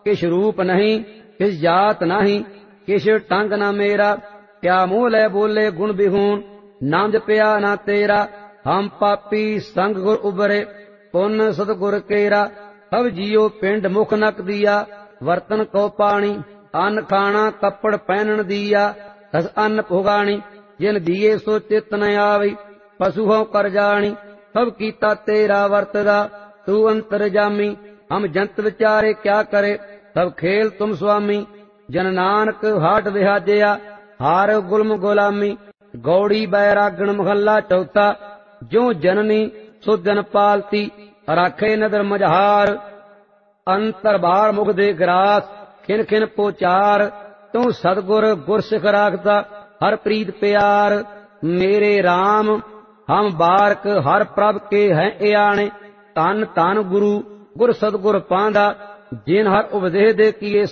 किश रूप नहीं किस जात नहीं किश टंग न मेरा। क्या मुँह लै बोले गुण बिहून नाम जपया न तेरा। हम पापी संग गुर उबरे पुन सतगुर केरा। सब जियो पिंड मुख नक दिया वर्तन को पानी। अन्न खाना कपड़ पहनन दिया रस अन्न भुगाणी। जिन दिए सो चित न आवी पशु हो कर जानी। सब कीता तेरा वर्तदा तू अंतर जामी। हम जंत विचारे क्या करे सब खेल तुम स्वामी। जन नानक हाट विहाजया हार गुलम गुलामी। गौड़ी बैरागण महला चौथा जो जननी सो जन पालती राखे नदर मझहार। अंतर बार मुख दे ग्रास खिन खिन पोचार। तू सतगुर गुर सिख राखता हर प्रीत प्यार। मेरे राम हम बारक हर प्रभ के हैं एआणे। धन धन गुरु गुर सतगुर पांदा जिन हर उपदेश दे किए